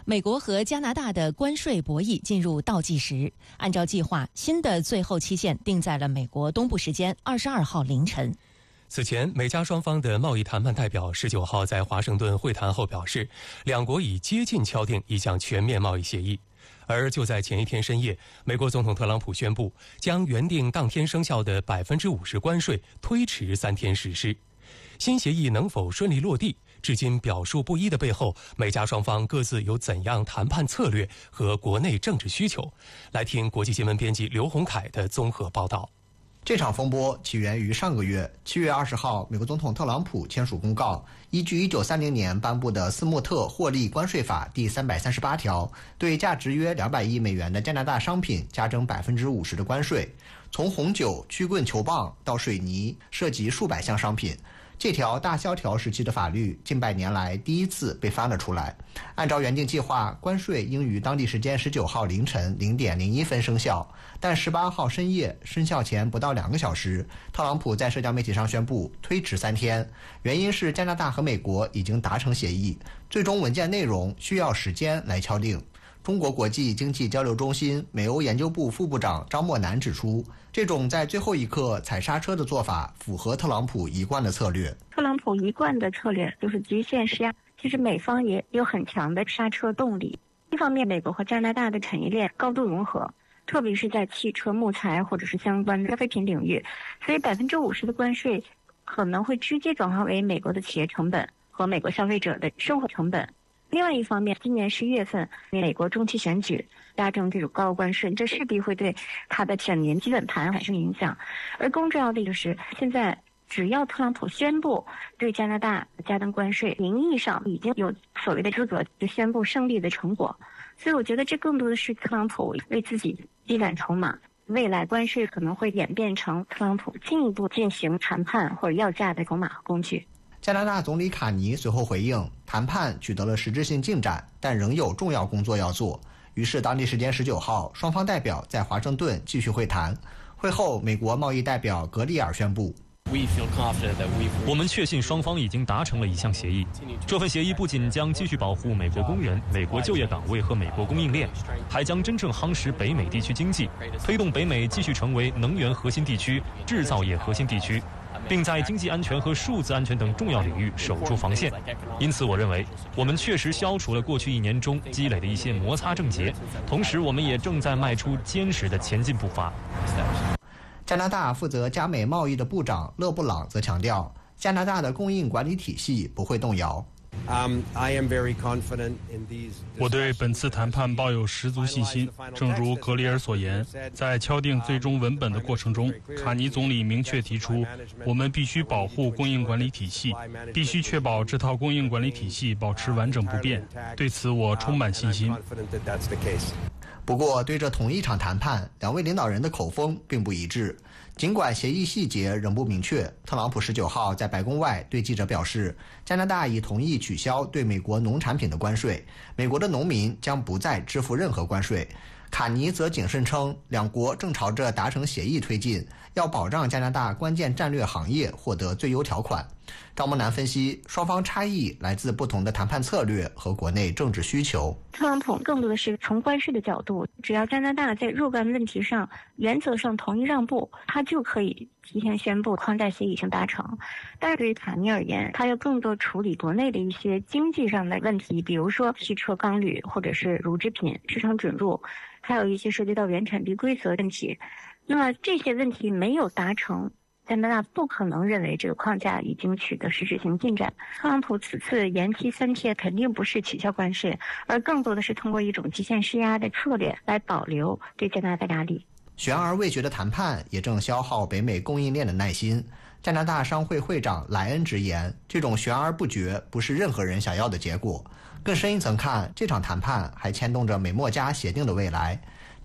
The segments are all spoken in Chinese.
美国和加拿大的关税博弈进入倒计时，按照计划，新的最后期限定在了美国东部时间22号凌晨。 此前，美加双方的贸易谈判代表19号在华盛顿会谈后表示，两国已接近敲定一项全面贸易协议。而就在前一天深夜，美国总统特朗普宣布将原定当天生效的50%关税推迟3天实施。新协议能否顺利落地，至今表述不一的背后，美加双方各自有怎样谈判策略和国内政治需求？来听国际新闻编辑刘洪凯的综合报道。 这场风波起源于上个月7月20号，美国总统特朗普签署公告，依据1930年颁布的斯穆特获利关税法第338条，对价值约200亿美元的加拿大商品加征50%的关税，从红酒、曲棍球棒到水泥，涉及数百项商品。这条大萧条时期的法律近100年来第一次被翻了出来。按照原定计划，关税应于当地时间19号凌晨0点01分生效，但18号深夜生效前不到2个小时，特朗普在社交媒体上宣布推迟3天，原因是加拿大和美国已经达成协议，最终文件内容需要时间来敲定。中国国际经济交流中心美欧研究部副部长张默南指出，这种在最后一刻踩刹车的做法符合特朗普一贯的策略。 特朗普一贯的策略就是局限施压，其实美方也有很强的刹车动力。一方面，美国和加拿大的产业链高度融合，特别是在汽车、木材或者是相关的消费品领域，所以50%的关税可能会直接转化为美国的企业成本和美国消费者的生活成本。另外一方面，今年11月份美国中期选举加征这种高关税，这势必会对它的整年基本盘产生影响。而更重要的就是，现在只要特朗普宣布对加拿大加征关税，名义上已经有所谓的资格就宣布胜利的成果。所以我觉得这更多的是特朗普为自己积攒筹码，未来关税可能会演变成特朗普进一步进行谈判或者要价的筹码和工具。 加拿大总理卡尼随后回应，谈判取得了实质性进展，但仍有重要工作要做。于是当地时间19号，双方代表在华盛顿继续会谈。会后，美国贸易代表格里尔宣布， 我们确信双方已经达成了一项协议。这份协议不仅将继续保护美国工人、美国就业岗位和美国供应链，还将真正夯实北美地区经济，推动北美继续成为能源核心地区、制造业核心地区，并在经济安全和数字安全等重要领域守住防线。因此，我认为我们确实消除了过去1年中积累的一些摩擦症结，同时我们也正在迈出坚实的前进步伐。 加拿大负责加美贸易的部长勒布朗则强调，加拿大的供应管理体系不会动摇。 我对本次谈判抱有十足信心。正如格里尔所言，在敲定最终文本的过程中，卡尼总理明确提出，我们必须保护供应管理体系，必须确保这套供应管理体系保持完整不变。对此，我充满信心。 不过，对这同一场谈判，两位领导人的口风并不一致。尽管协议细节仍不明确，特朗普19号在白宫外对记者表示，加拿大已同意取消对美国农产品的关税，美国的农民将不再支付任何关税。卡尼则谨慎称，两国正朝着达成协议推进，要保障加拿大关键战略行业获得最优条款。张默南分析，双方差异来自不同的谈判策略和国内政治需求。 特朗普更多的是从关税的角度，只要加拿大在若干问题上原则上同意让步，他就可以提前宣布框架协议已经达成。但是对于卡尼而言，他要更多处理国内的一些经济上的问题，比如说汽车、钢铝或者是乳制品市场准入，还有一些涉及到原产地规则问题。那么这些问题没有达成，加拿大不可能认为这个框架已经取得实质性进展。特朗普此次延期3天肯定不是取消关税，而更多的是通过一种极限施压的策略来保留对加拿大压力。 悬而未决的谈判也正消耗北美供应链的耐心。加拿大商会会长莱恩直言，这种悬而不决不是任何人想要的结果。更深一层看，这场谈判还牵动着美墨加协定的未来。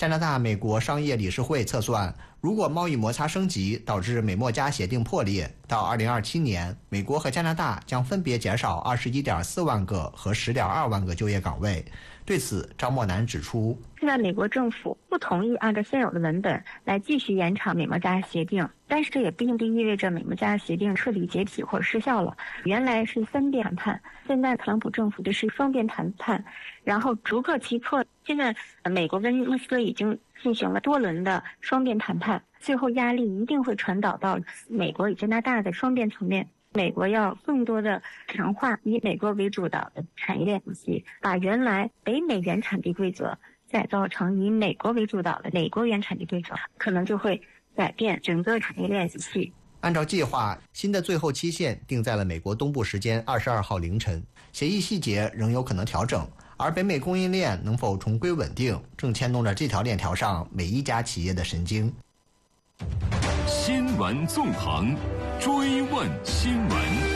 加拿大美国商业理事会测算，如果贸易摩擦升级导致美墨加协定破裂，到2027年，美国和加拿大将分别减少21.4万个和10.2万个就业岗位。对此，张默南指出， 现在美国政府不同意按照现有的文本来继续延长美墨加协定，但是这也并不意味着美墨加协定彻底解体或者失效了。原来是3边谈判，现在特朗普政府就是双边谈判，然后逐个击破。现在美国跟莫斯科已经进行了多轮的双边谈判，最后压力一定会传导到美国与加拿大的双边层面。美国要更多的强化以美国为主导的产业链体系，把原来北美原产地规则改造成以美国为主导的美国原产地规则，可能就会改变整个产业链体系。 按照计划，新的最后期限定在了美国东部时间22号凌晨，协议细节仍有可能调整，而北美供应链能否重归稳定，正牵动着这条链条上每一家企业的神经。 新闻纵横，追问新闻。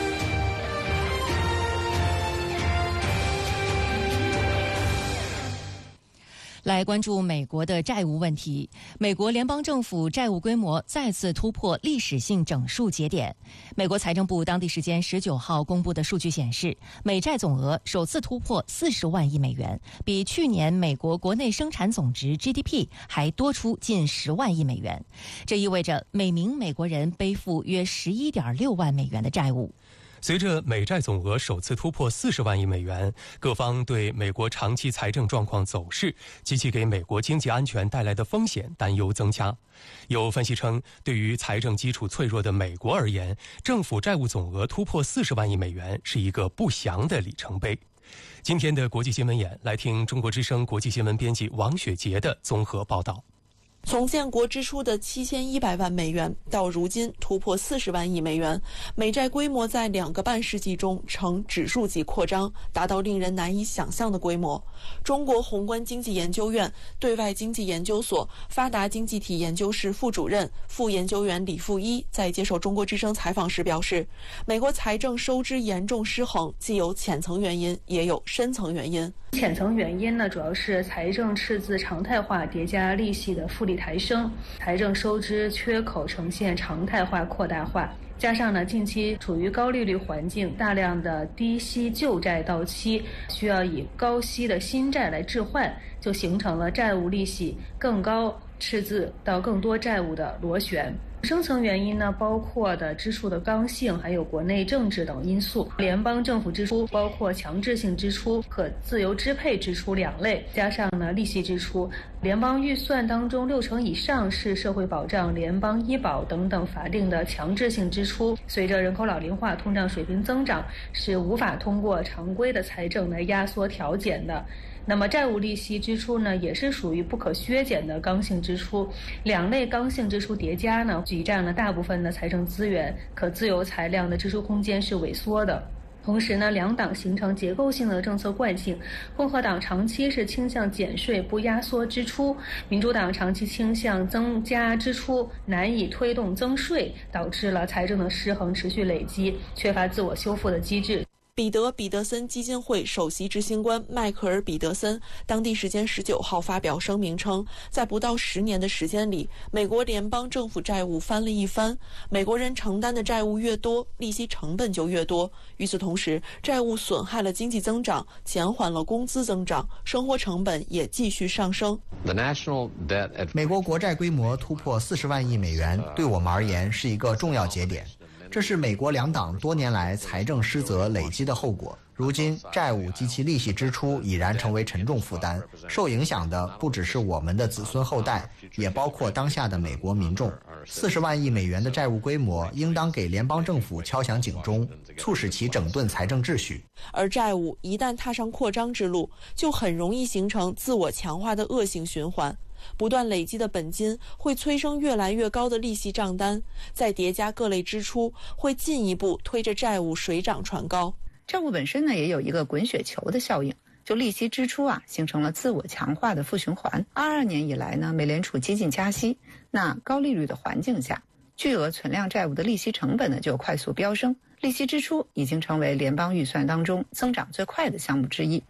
来关注美国的债务问题。美国联邦政府债务规模再次突破历史性整数节点。美国财政部当地时间19号公布的数据显示，美债总额首次突破40万亿美元，比去年美国国内生产总值 GDP 还多出近10万亿美元。这意味着每名美国人背负约11.6万美元的债务。 随着美债总额首次突破40万亿美元，各方对美国长期财政状况走势及其给美国经济安全带来的风险担忧增加。有分析称，对于财政基础脆弱的美国而言，政府债务总额突破40万亿美元是一个不祥的里程碑。今天的国际新闻眼，来听中国之声国际新闻编辑王雪杰的综合报道。 从建国之初的7100万美元到如今突破40万亿美元，美债规模在2个半世纪中呈指数级扩张，达到令人难以想象的规模。中国宏观经济研究院对外经济研究所发达经济体研究室副主任、副研究员李富一在接受中国之声采访时表示，美国财政收支严重失衡，既有浅层原因，也有深层原因。 浅层原因呢，主要是财政赤字常态化叠加利息的复利抬升，财政收支缺口呈现常态化扩大化，加上呢近期处于高利率环境，大量的低息旧债到期，需要以高息的新债来置换，就形成了债务利息更高、赤字到更多债务的螺旋。深层原因呢，包括的支出的刚性，还有国内政治等因素。联邦政府支出包括强制性支出和自由支配支出2类，加上呢利息支出。联邦预算当中60%以上是社会保障、联邦医保等等法定的强制性支出。随着人口老龄化、通胀水平增长，是无法通过常规的财政来压缩调减的。那么债务利息支出呢，也是属于不可削减的刚性支出，2类刚性支出叠加呢，挤占了大部分的财政资源，可自由裁量的支出空间是萎缩的。同时呢，两党形成结构性的政策惯性，共和党长期是倾向减税不压缩支出，民主党长期倾向增加支出，难以推动增税，导致了财政的失衡持续累积，缺乏自我修复的机制。 彼得森基金会首席执行官迈克尔·彼得森当地时间19号发表声明称，在不到10年的时间里，美国联邦政府债务翻了一番。美国人承担的债务越多，利息成本就越多。与此同时，债务损害了经济增长，减缓了工资增长，生活成本也继续上升。 美国国债规模突破40万亿美元，对我们而言是一个重要节点。这是美国两党多年来财政失责累积的后果。如今，债务及其利息支出已然成为沉重负担，受影响的不只是我们的子孙后代，也包括当下的美国民众。40万亿美元的债务规模，应当给联邦政府敲响警钟，促使其整顿财政秩序。 而债务一旦踏上扩张之路，就很容易形成自我强化的恶性循环。不断累积的本金会催生越来越高的利息账单，再叠加各类支出，会进一步推着债务水涨船高。 债务本身呢，也有一个滚雪球的效应，就利息支出形成了自我强化的负循环。22年以来呢，美联储激进加息，那高利率的环境下，巨额存量债务的利息成本呢就快速飙升，利息支出已经成为联邦预算当中增长最快的项目之一。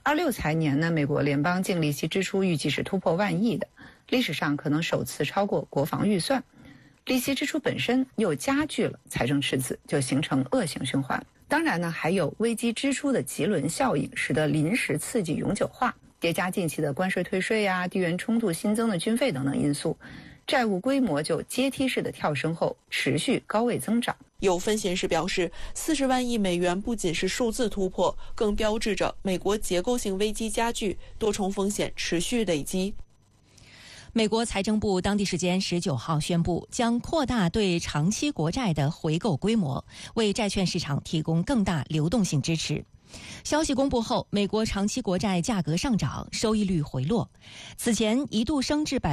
26财年呢，美国联邦净利息支出预计是突破10000亿的，历史上可能首次超过国防预算。利息支出本身又加剧了财政赤字，就形成恶性循环。当然呢，还有危机支出的棘轮效应，使得临时刺激永久化，叠加近期的关税退税啊、地缘冲突新增的军费等等因素，债务规模就阶梯式的跳升后持续高位增长。 有分析人士表示，40万亿美元不仅是数字突破，更标志着美国结构性危机加剧，多重风险持续累积。 美国财政部当地时间19号宣布，将扩大对长期国债的回购规模，为债券市场提供更大流动性支持。消息公布后，美国长期国债价格上涨，收益率回落。此前一度升至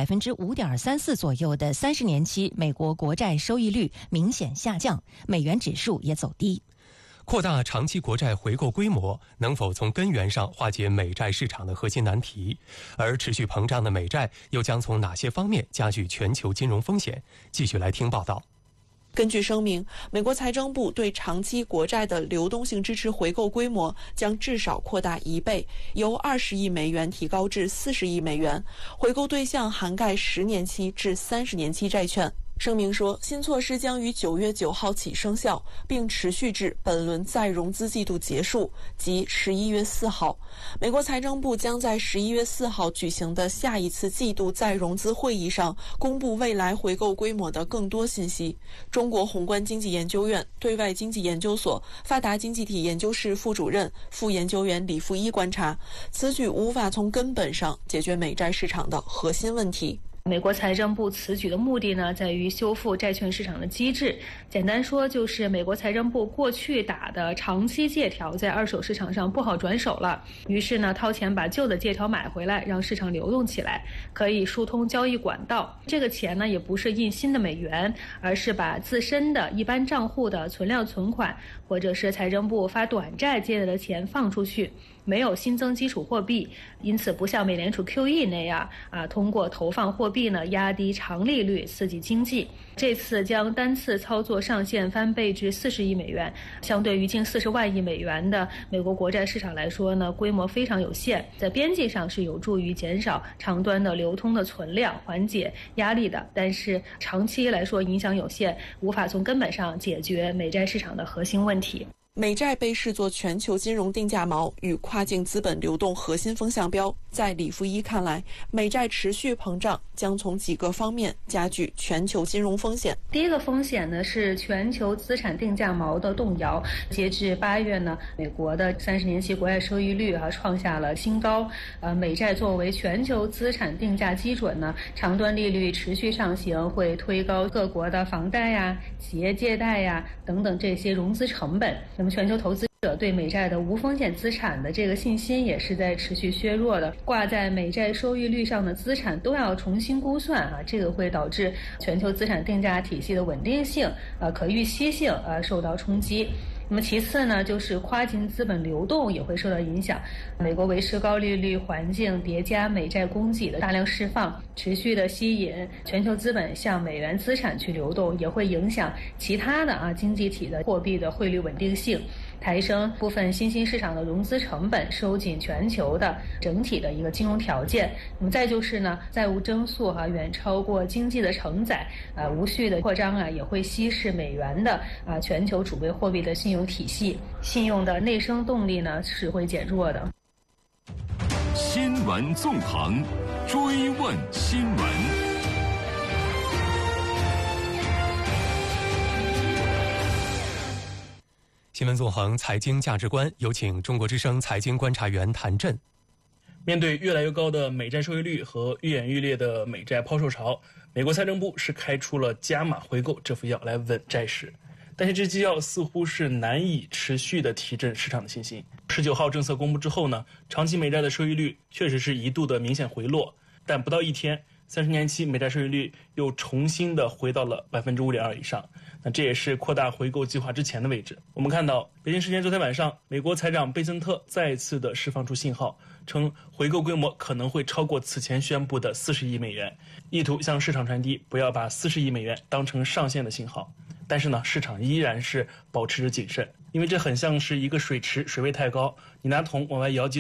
5.34% 左右的30年期美国国债收益率明显下降，美元指数也走低。 扩大长期国债回购规模能否从根源上化解美债市场的核心难题？而持续膨胀的美债又将从哪些方面加剧全球金融风险？继续来听报道。 根据声明，美国财政部对长期国债的流动性支持回购规模将至少扩大1倍，由20亿美元提高至40亿美元，回购对象涵盖10年期至30年期债券。声明说，新措施将于9月9号起生效，并持续至本轮再融资季度结束，即11月4号。美国财政部将在11月4号举行的下一次季度再融资会议上公布未来回购规模的更多信息。中国宏观经济研究院对外经济研究所发达经济体研究室副主任、副研究员李富一观察，此举无法从根本上解决美债市场的核心问题。 美国财政部此举的目的呢，在于修复债券市场的机制。简单说，就是美国财政部过去打的长期借条在二手市场上不好转手了，于是呢，掏钱把旧的借条买回来，让市场流动起来，可以疏通交易管道。这个钱呢，也不是印新的美元，而是把自身的一般账户的存量存款，或者是财政部发短债借来的钱放出去。没有新增基础货币，因此不像美联储 QE 那样通过投放货币呢压低长利率刺激经济。这次将单次操作上限翻倍至40亿美元，相对于近40万亿美元的美国国债市场来说呢，规模非常有限，在边际上是有助于减少长端的流通的存量，缓解压力的，但是长期来说影响有限，无法从根本上解决美债市场的核心问题。 美债被视作全球金融定价锚与跨境资本流动核心风向标。在李富一看来，美债持续膨胀将从几个方面加剧全球金融风险。 第一个风险呢是全球资产定价锚的动摇。截至8月呢，美国的30年期国债收益率创下了新高。美债作为全球资产定价基准呢，长端利率持续上行，会推高各国的房贷呀、企业借贷呀等等这些融资成本。那么全球投资者对美债的无风险资产的这个信心也是在持续削弱的，挂在美债收益率上的资产都要重新估算这个会导致全球资产定价体系的稳定性、可预期性受到冲击。那么其次呢，就是跨境资本流动也会受到影响。美国维持高利率环境叠加美债供给的大量释放，持续的吸引全球资本向美元资产去流动，也会影响其他的经济体的货币的汇率稳定性，抬升部分新兴市场的融资成本，收紧全球的整体的一个金融条件。那么再就是呢，债务增速远超过经济的承载，无序的扩张也会稀释美元的全球储备货币的信用体系，信用的内生动力呢是会减弱的。 新闻纵横，追问新闻。 新闻纵横财经价值观，有请中国之声财经观察员谭震。 面对越来越高的美债收益率和愈演愈烈的美债抛售潮，美国财政部是开出了加码回购这副药来稳债市。但是这剂药似乎是难以持续的提振市场的信心。19号政策公布之后呢，长期美债的收益率确实是一度的明显回落，但不到一天，30年期美债收益率又重新的回到了 5.2% 以上。那这也是扩大回购计划之前的位置。我们看到北京时间昨天晚上，美国财长贝森特再次的释放出信号，称回购规模可能会超过此前宣布的40亿美元，意图向市场传递不要把40亿美元当成上限的信号。但是呢，市场依然是保持着谨慎，因为这很像是一个水池，水位太高，你拿桶往外舀几桶，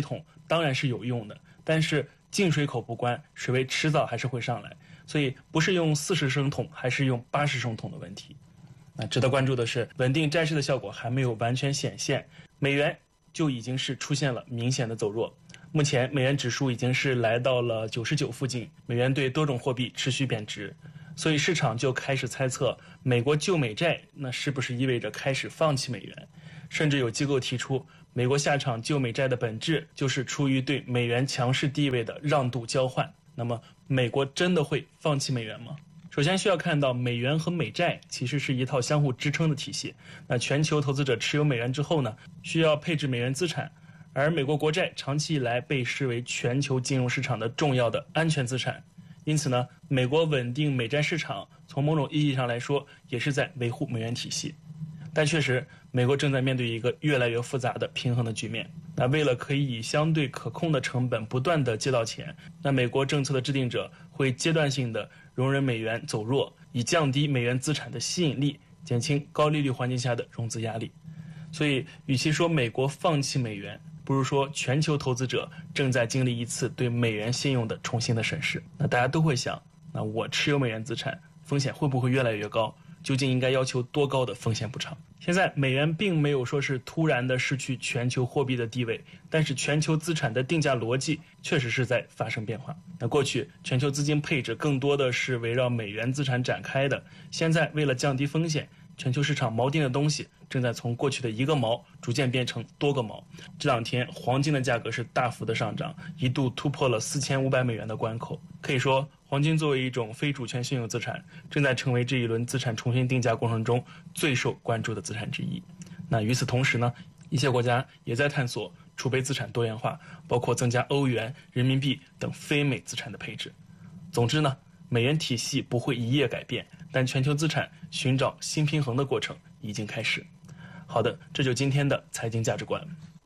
当然是有用的，但是进水口不关，水位迟早还是会上来，所以不是用40升桶还是用80升桶的问题。值得关注的是，稳定债市的效果还没有完全显现，美元就已经是出现了明显的走弱。目前美元指数已经是来到了99附近，美元对多种货币持续贬值，所以市场就开始猜测美国救美债那是不是意味着开始放弃美元，甚至有机构提出美国下场救美债的本质就是出于对美元强势地位的让渡交换。那么美国真的会放弃美元吗？首先需要看到美元和美债其实是一套相互支撑的体系，那全球投资者持有美元之后呢，需要配置美元资产，而美国国债长期以来被视为全球金融市场的重要的安全资产，因此呢，美国稳定美债市场从某种意义上来说也是在维护美元体系。但确实美国正在面对一个越来越复杂的平衡的局面，那为了可以以相对可控的成本不断地借到钱，那美国政策的制定者会阶段性的容忍美元走弱，以降低美元资产的吸引力，减轻高利率环境下的融资压力。所以与其说美国放弃美元，不如说全球投资者正在经历一次对美元信用的重新的审视。那大家都会想，那我持有美元资产风险会不会越来越高？究竟应该要求多高的风险补偿？现在美元并没有说是突然的失去全球货币的地位，但是全球资产的定价逻辑确实是在发生变化。那过去全球资金配置更多的是围绕美元资产展开的，现在为了降低风险，全球市场锚定的东西正在从过去的1个锚逐渐变成多个锚。这两天黄金的价格是大幅的上涨，一度突破了4500美元的关口。可以说黄金作为一种非主权信用资产，正在成为这一轮资产重新定价过程中最受关注的资产之一。那与此同时呢，一些国家也在探索储备资产多元化，包括增加欧元、人民币等非美资产的配置。总之呢，美元体系不会一夜改变，但全球资产寻找新平衡的过程已经开始。好的，这就今天的财经价值观。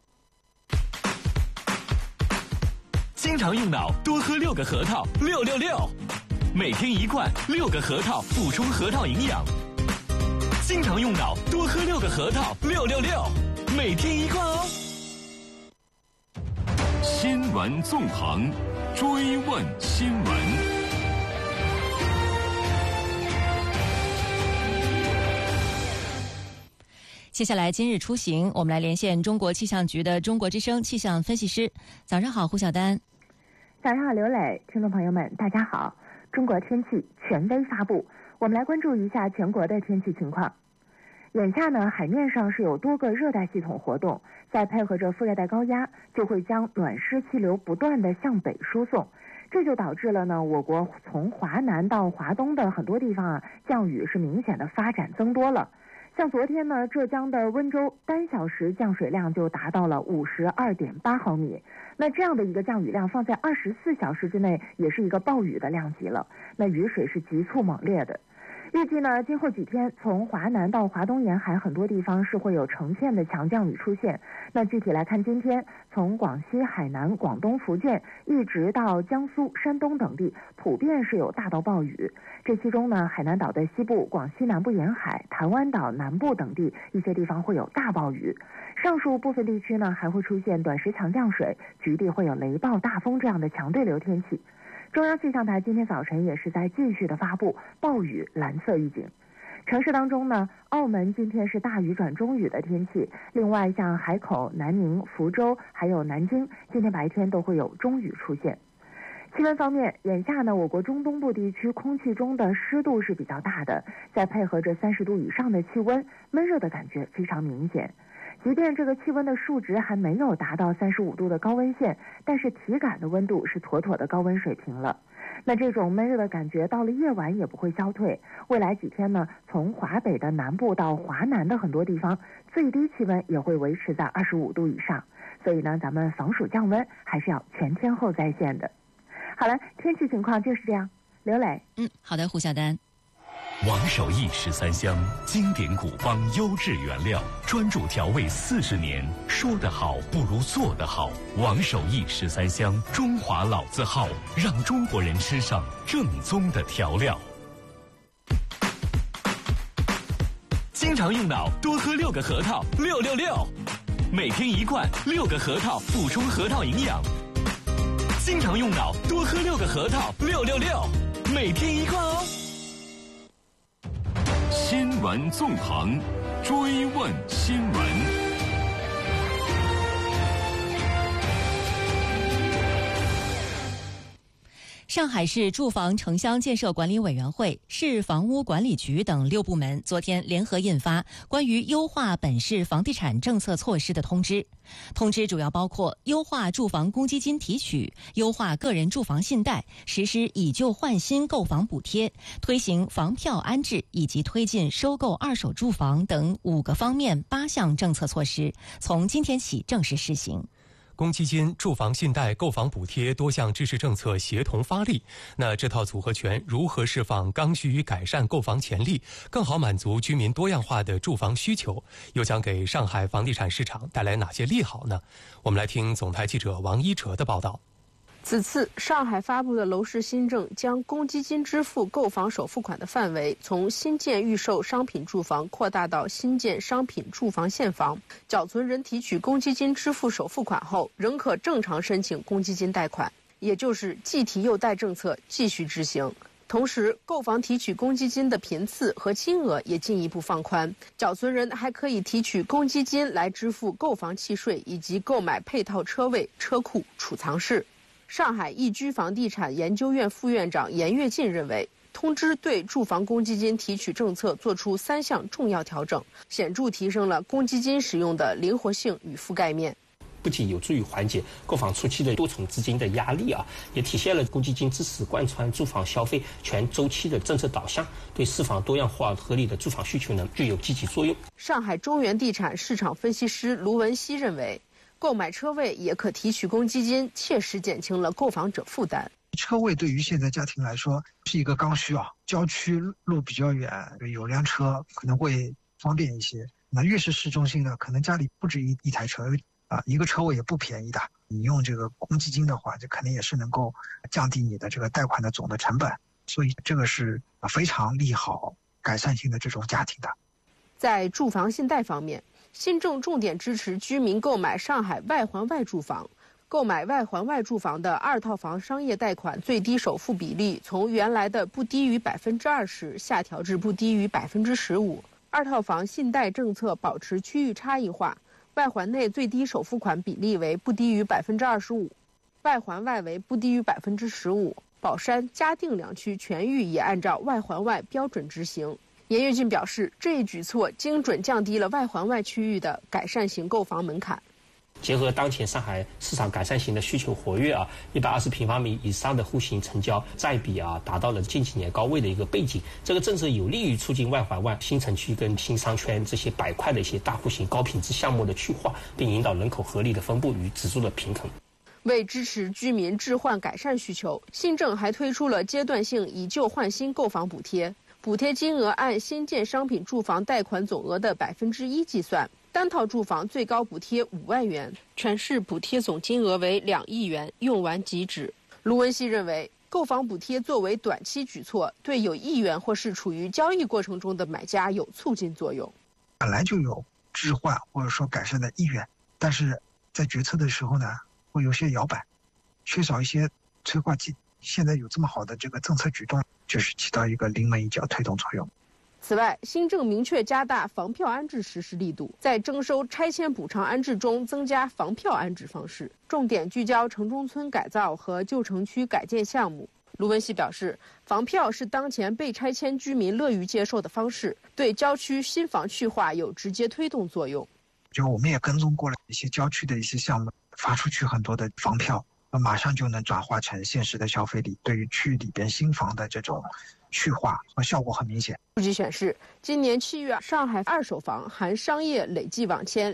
经常用脑，多喝6个核桃，666，每天1罐，6个核桃补充核桃营养。经常用脑，多喝6个核桃，666，每天1罐哦。新闻纵横，追问新闻。 接下来今日出行，我们来连线中国气象局的中国之声气象分析师。早上好，胡晓丹。 早上好，刘磊，听众朋友们，大家好。中国天气权威发布，我们来关注一下全国的天气情况。眼下呢，海面上是有多个热带系统活动，再配合着副热带高压，就会将暖湿气流不断的向北输送，这就导致了呢，我国从华南到华东的很多地方降雨是明显的发展增多了。像昨天呢，浙江的温州单小时降水量就达到了52.8毫米，那这样的一个降雨量放在24小时之内也是一个暴雨的量级了，那雨水是急促猛烈的。预计呢，今后几天从华南到华东沿海很多地方是会有成片的强降雨出现。那具体来看，今天从广西、海南、广东、福建一直到江苏、山东等地，普遍是有大到暴雨。这其中呢，海南岛的西部、广西南部沿海、台湾岛南部等地一些地方会有大暴雨。上述部分地区呢，还会出现短时强降水，局地会有雷暴、大风这样的强对流天气。中央气象台今天早晨也是在继续的发布暴雨蓝色预警。城市当中呢，澳门今天是大雨转中雨的天气，另外像海口、南宁、福州还有南京，今天白天都会有中雨出现。气温方面，眼下呢，我国中东部地区空气中的湿度是比较大的，再配合着30度以上的气温，闷热的感觉非常明显。即便这个气温的数值还没有达到35度的高温线，但是体感的温度是妥妥的高温水平了。那这种闷热的感觉到了夜晚也不会消退，未来几天呢，从华北的南部到华南的很多地方，最低气温也会维持在25度以上。所以呢，咱们防暑降温还是要全天候在线的。好了，天气情况就是这样。刘磊， 好的，胡晓丹。 王守义13香，经典古方，优质原料，专注调味40年。说得好不如做得好。王守义13香，中华老字号，让中国人吃上正宗的调料。经常用脑，多喝6个核桃，666，每天1罐，6个核桃补充核桃营养。 防用脑，多喝6个核桃，666，每天1罐哦。新闻纵横，追问新闻。 上海市住房城乡建设管理委员会、市房屋管理局等6部门昨天联合印发关于优化本市房地产政策措施的通知。通知主要包括优化住房公积金提取、优化个人住房信贷、实施以旧换新购房补贴、推行房票安置以及推进收购二手住房等5个方面8项政策措施，从今天起正式施行。 公积金、住房信贷、购房补贴多项支持政策协同发力，那这套组合拳如何释放刚需与改善购房潜力，更好满足居民多样化的住房需求，又将给上海房地产市场带来哪些利好呢？我们来听总台记者王一哲的报道。 此次上海发布的楼市新政将公积金支付购房首付款的范围从新建预售商品住房扩大到新建商品住房现房，缴存人提取公积金支付首付款后仍可正常申请公积金贷款，也就是既提又贷政策继续执行。同时，购房提取公积金的频次和金额也进一步放宽，缴存人还可以提取公积金来支付购房契税以及购买配套车位、车库、储藏室。上海易居房地产研究院副院长严跃进认为，通知对住房公积金提取政策作出3项重要调整，显著提升了公积金使用的灵活性与覆盖面。 不仅有助于缓解购房初期的多重资金的压力也体现了公积金支持贯穿住房消费全周期的政策导向，对释放多样化合理的住房需求呢具有积极作用。 上海中原地产市场分析师卢文熙认为，购买车位也可提取公积金，切实减轻了购房者负担。 车位对于现在家庭来说是一个刚需郊区路比较远，有辆车可能会方便一些。那越是市中心的，可能家里不止一台车一个车位也不便宜的。你用这个公积金的话，这肯定也是能够降低你的这个贷款的总的成本，所以这个是非常利好改善性的这种家庭的。 在住房信贷方面，新政重点支持居民购买上海外环外住房。购买外环外住房的2套房商业贷款最低首付比例从原来的不低于20%下调至不低于15%。2套房信贷政策保持区域差异化，外环内最低首付款比例为不低于25%，外环外为不低于15%。宝山、嘉定2区全域也按照外环外标准执行。严跃进表示，这一举措精准降低了外环外区域的改善型购房门槛。 结合当前上海市场改善型的需求活跃120平方米以上的户型成交占比达到了近几年高位的一个背景，这个政策有利于促进外环外新城区跟新商圈这些板块的一些大户型高品质项目的去化，并引导人口合理的分布与指数的平衡。 为支持居民置换改善需求，新政还推出了阶段性以旧换新购房补贴，补贴金额按新建商品住房贷款总额的1%计算，单套住房最高补贴5万元，全市补贴总金额为2亿元，用完即止。卢文熙认为，购房补贴作为短期举措，对有意愿或是处于交易过程中的买家有促进作用。 本来就有置换或者说改善的意愿，但是在决策的时候呢，会有些摇摆，缺少一些催化剂。现在有这么好的这个政策举动，就是起到一个临门一脚推动作用。 此外，新政明确加大房票安置实施力度，在征收拆迁补偿安置中增加房票安置方式，重点聚焦城中村改造和旧城区改建项目。卢文熙表示，房票是当前被拆迁居民乐于接受的方式，对郊区新房去化有直接推动作用。 就我们也跟踪过了一些郊区的一些项目，发出去很多的房票，马上就能转化成现实的消费力，对于区域里边新房的这种去化和效果很明显。 数据显示，今年7月，上海二手房含商业累计网签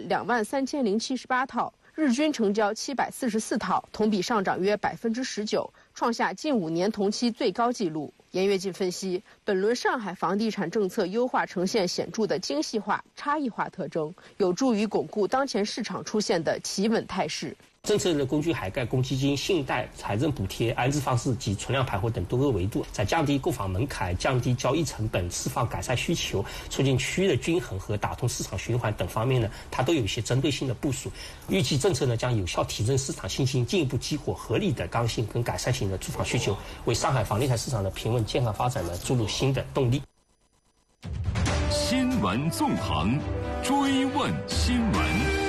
23078套，日均成交744套，同比上涨约19%，创下近5年同期最高纪录。严跃进分析，本轮上海房地产政策优化呈现显著的精细化、差异化特征，有助于巩固当前市场出现的企稳态势。 政策的工具涵盖公积金、信贷、财政补贴、安置方式及存量排货等多个维度，在降低购房门槛、降低交易成本、释放改善需求、促进区域的均衡和打通市场循环等方面呢，它都有一些针对性的部署。预计政策呢将有效提振市场信心，进一步激活合理的刚性跟改善型的住房需求，为上海房地产市场的平稳健康发展呢注入新的动力。 新闻纵横，追问新闻。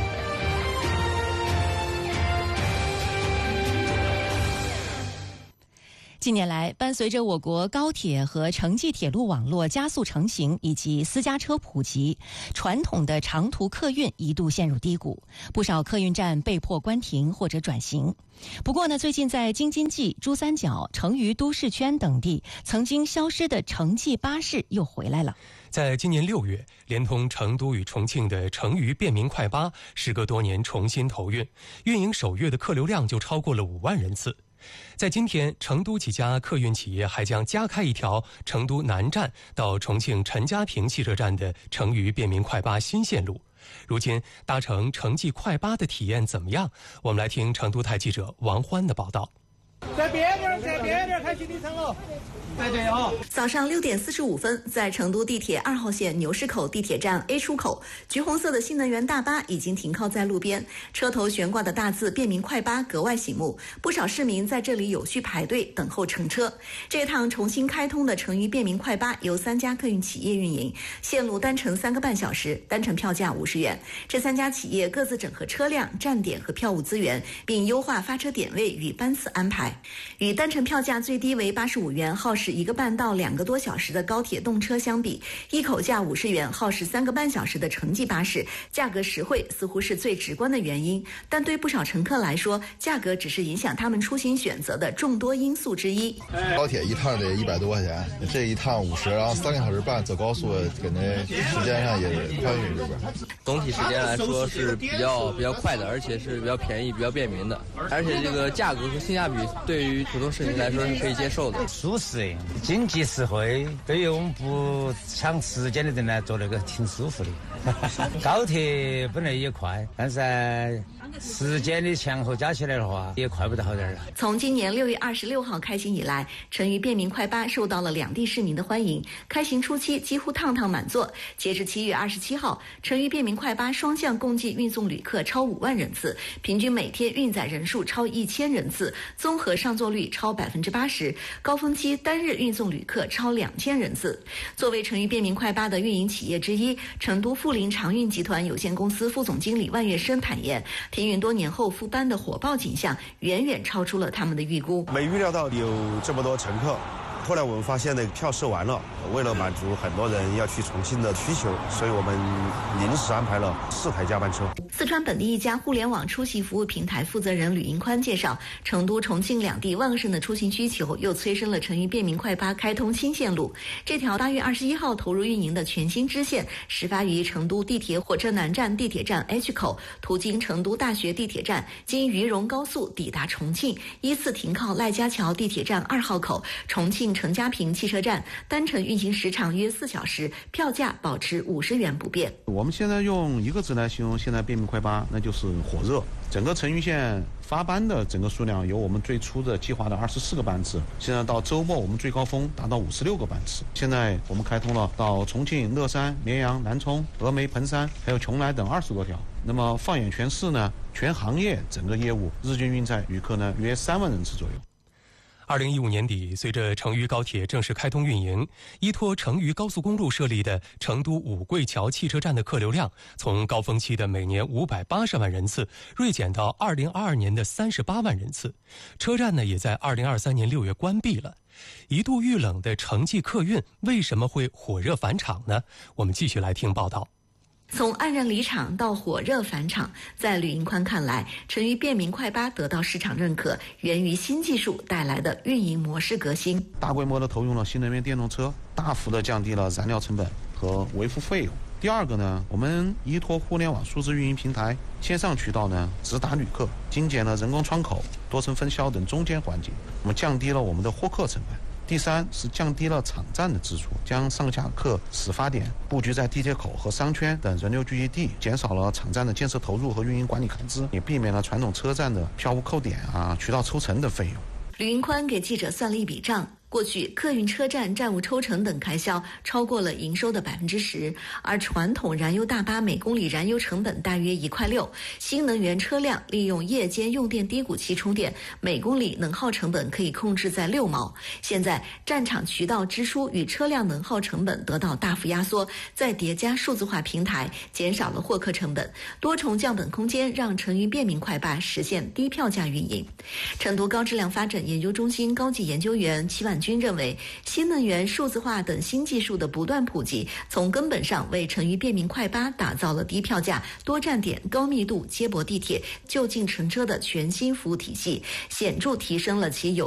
近年来，伴随着我国高铁和城际铁路网络加速成型以及私家车普及，传统的长途客运一度陷入低谷，不少客运站被迫关停或者转型。不过呢，最近在京津冀、珠三角、成渝都市圈等地，曾经消失的城际巴士又回来了。 在今年6月，连通成都与重庆的成渝便民快巴，时隔多年重新投运，运营首月的客流量就超过了5万人次。在今天，成都几家客运企业还将加开一条成都南站到重庆陈家坪汽车站的成渝便民快巴新线路。如今搭乘城际快巴的体验怎么样？我们来听成都台记者王欢的报道。 在边边开行李舱了。对啊！ 早上6点45分，在成都地铁2号线牛市口地铁站 A 出口，橘红色的新能源大巴已经停靠在路边，车头悬挂的大字便民快巴格外醒目，不少市民在这里有序排队等候乘车。这趟重新开通的成渝便民快巴由3家客运企业运营，线路单程3个半小时，单程票价50元。这3家企业各自整合车辆、站点和票务资源，并优化发车点位与班次安排。与单程票价最低为85元，耗时1个半到2个多小时的高铁动车相比，一口价50元，耗时3个半小时的城际巴士，价格实惠似乎是最直观的原因。但对不少乘客来说，价格只是影响他们出行选择的众多因素之一。 高铁一趟得100多块钱，这一趟50，然后3个小时半走高速，可能时间上也宽裕这边。 总体时间来说是比较快的，而且是比较便宜、比较便民的，而且这个价格和性价比对于普通市民来说是可以接受的， 舒适、经济实惠，对于我们不抢时间的人来做那个挺舒服的。高铁本来也快，但是时间的前后加起来的话，也快不到好点了。 从今年6月26号开行以来，成渝便民快巴受到了两地市民的欢迎。开行初期几乎趟趟满座，截至7月27号，成渝便民快巴双向共计运送旅客超5万人次，平均每天运载人数超1000人次，综合上座率超80%，高峰期单日运送旅客超2000人次。作为成渝便民快巴的运营企业之一，成都富临长运集团有限公司副总经理万月生坦言，停运多年后复班的火爆景象远远超出了他们的预估。 没预料到有这么多乘客，后来我们发现呢，票售完了，为了满足很多人要去重庆的需求，所以我们临时安排了4台加班车。 四川本地一家互联网出行服务平台负责人吕银宽介绍，成都、重庆两地旺盛的出行需求又催生了成渝便民快巴开通新线路。这条8月21号投入运营的全新支线，始发于成都地铁火车南站地铁站 H 口，途经成都大学地铁站，经渝蓉高速抵达重庆，依次停靠赖家桥地铁站2号口、重庆陈家坪汽车站，单程运行时长约4小时，票价保持50元不变。 我们现在用一个字来形容现在便民快巴，那就是火热。整个成渝线发班的整个数量由我们最初的计划的24个班次，现在到周末我们最高峰达到56个班次。现在我们开通了到重庆、乐山、绵阳、南充、峨眉、彭山还有邛崃等20多条。那么放眼全市呢，全行业整个业务日均运载旅客呢约3万人次左右。 2015年底，随着成渝高铁正式开通运营，依托成渝高速公路设立的成都五桂桥汽车站的客流量，从高峰期的每年580万人次锐减到2022年的38万人次。车站呢，也在2023年6月关闭了。一度遇冷的城际客运为什么会火热返场呢？我们继续来听报道。 从黯然离场到火热返场，在吕银宽看来，成渝便民快巴得到市场认可，源于新技术带来的运营模式革新。 大规模的投用了新能源电动车，大幅的降低了燃料成本和维护费用。第二个呢，我们依托互联网数字运营平台，线上渠道呢直达旅客，精简了人工窗口、多层分销等中间环节，我们降低了我们的获客成本。 第三是降低了场站的支出，将上下客始发点布局在地铁口和商圈等人流聚集地，减少了场站的建设投入和运营管理开支，也避免了传统车站的票务扣点渠道抽成的费用。 吕云宽给记者算了一笔账。过去客运车站站务抽成等开销超过了营收的10%，而传统燃油大巴每公里燃油成本大约1.6块，新能源车辆利用夜间用电低谷期充电，每公里能耗成本可以控制在6毛。现在站场渠道支出与车辆能耗成本得到大幅压缩，再叠加数字化平台，减少了获客成本，多重降本空间让成渝便民快巴实现低票价运营。成都高质量发展研究中心高级研究员齐婉军认为，新能源、数字化等新技术的不断普及，从根本上为成渝便民快巴打造了低票价、多站点、高密度接驳地铁、就近乘车的全新服务体系，显著提升了其有